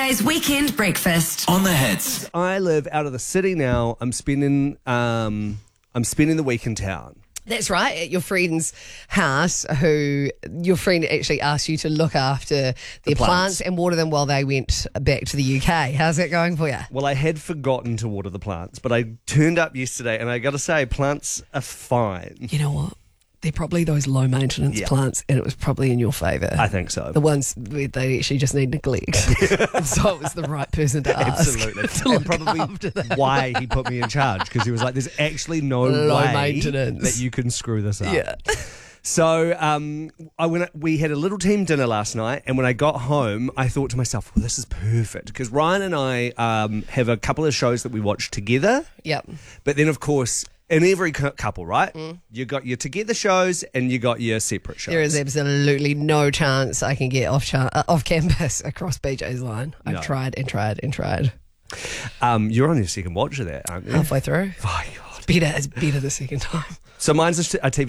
BJ's Weekend Breakfast. On the Hits. I live out of the city now. I'm spending the week in town. That's right, at your friend's house, who your friend actually asked you to look after their plants and water them while they went back to the UK. How's that going for you? Well, I had forgotten to water the plants, but I turned up yesterday and I got to say, plants are fine. You know what? They're probably those low maintenance plants, and it was probably in your favour. I think so. The ones where they actually just need neglect. And so it was the right person to ask. Absolutely. To And look probably after them. why he put me in charge, because he was like, there's actually no Low way maintenance. that you can screw this up. Yeah. So we had a little team dinner last night, and when I got home, I thought to myself, well, this is perfect, because Ryan and I have a couple of shows that we watch together. Yep. But then, of course, in every couple, right, you got your together shows and you got your separate shows. There is absolutely no chance I can get off campus across BJ's line. I've tried and tried and tried. You're on your second watch of that, aren't you? Halfway through. Oh, God. It's better the second time. So mine's a TV